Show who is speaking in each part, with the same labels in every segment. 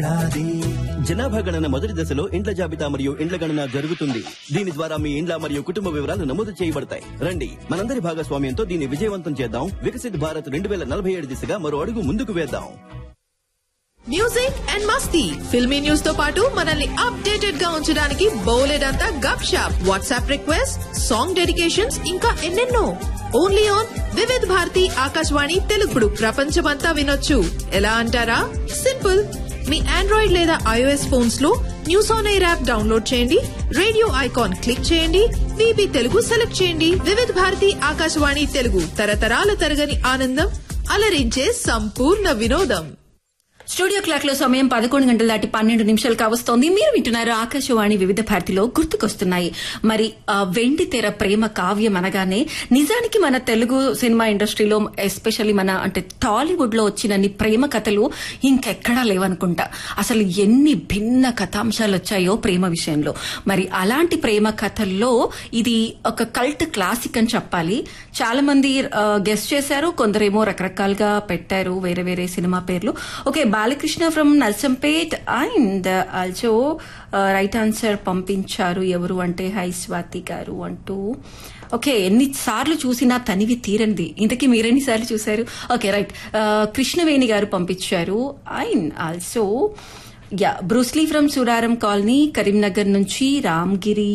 Speaker 1: జనాభా గణన మొదటి దశలో ఇండ్ల జాబితా మరియు ఇండ్ల గణన జరుగుతుంది. దీని ద్వారా మీ ఇండ్ల మరియు కుటుంబ వివరాలు నమోదు చేయబడతాయి. రండి, మనందరి భాగస్వామ్యంతో దీన్ని విజయవంతం చేద్దాం. వికసిత్ భారత్ 2047 దిశగా మరో అడుగు ముందుకు వేద్దాం.
Speaker 2: Music and Masti filmy news తో పాటు మనల్ని అప్డేటెడ్ గా ఉంచడానికి బౌలెడంతా గప్ shop, WhatsApp request, song dedications, ఇంకా ఎన్నెన్నో. Only on Vividh Bharati Akashvani తెలుగుడు. ప్రపంచమంతా వినొచ్చు. ఎలా అంటారా? సింపుల్. మీ ఆండ్రాయిడ్ లేదా iOS ఫోన్స్ లో news on air app download చేయండి, రేడియో ఐకాన్ క్లిక్ చేయండి, వీబీ తెలుగు సెలెక్ట్ చేయండి. వివిధ భారతి ఆకాశవాణి తెలుగు, తరతరాల తరగని ఆనందం, అలరించే సంపూర్ణ వినోదం.
Speaker 3: స్టూడియో క్లాక్ లో సమయం 11 గంటల దాటి 12 నిమిషాలు కావస్తోంది. మీరు వింటున్నారు ఆకాశవాణి వివిధ భారతిలో గుర్తుకొస్తున్నాయి. మరి వెండి తెర ప్రేమ కావ్యం అనగానే నిజానికి మన తెలుగు సినిమా ఇండస్ట్రీలో ఎస్పెషల్లీ మన అంటే టాలీవుడ్ లో వచ్చినన్ని ప్రేమ కథలు ఇంకెక్కడా లేవనుకుంటా. అసలు ఎన్ని భిన్న కథాంశాలు వచ్చాయో ప్రేమ విషయంలో. మరి అలాంటి ప్రేమ కథల్లో ఇది ఒక కల్ట్ క్లాసిక్ అని చెప్పాలి. చాలా మంది గెస్ట్ చేశారు, కొందరేమో రకరకాలుగా పెట్టారు వేరే వేరే సినిమా పేర్లు. Okay, Balakrishna from Narsampet and also right answer పంపించారు. ఎవరు అంటే హై స్వాతి గారు అంటూ. ఓకే, ఎన్నిసార్లు చూసినా తనివి తీరంది. ఇంతకీ మీరెన్నిసార్లు చూశారు? Okay, right. కృష్ణవేణి గారు పంపించారు. And also Bruce Lee from Suraram colony Karimnagar నుంచి రామ్గిరి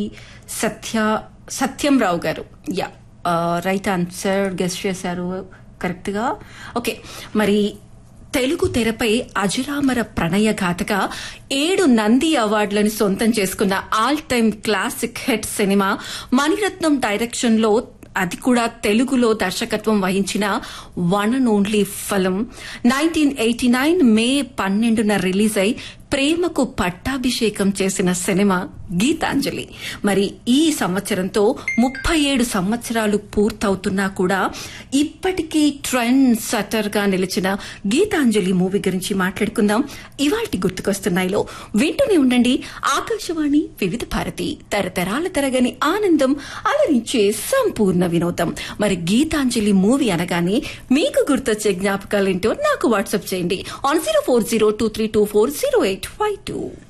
Speaker 3: సత్యం రావు గారు రైట్ ఆన్సర్ గెస్ట్ చేశారు కరెక్ట్ గా. ఓకే, మరి తెలుగు తెరపై అజరామర ప్రణయ ఘాతగా 7 నంది అవార్డులను సొంతం చేసుకున్న all time classic hit cinema Mani Ratnam direction లో, అది కూడా తెలుగులో దర్శకత్వం వహించిన one and only film 1989 May 12న release అయి ప్రేమకు పట్టాభిషేకం చేసిన సినిమా గీతాంజలి. మరి ఈ సంవత్సరంతో 37 సంవత్సరాలు పూర్తవుతున్నా కూడా ఇప్పటికీ ట్రెండ్ సెటర్ గా నిలిచిన గీతాంజలి మూవీ గురించి మాట్లాడుకుందాం ఇవాల్టి గుర్తుకొస్తున్నాయిలో. వింటూనే ఉండండి ఆకాశవాణి వివిధ భారతి, తరతరాల తరగని ఆనందం, అలరించే సంపూర్ణ వినోదం. మరి గీతాంజలి మూవీ అనగానే మీకు గుర్తొచ్చే జ్ఞాపకాలేంటో నాకు వాట్సాప్ చేయండి ఆన్ 0402324085.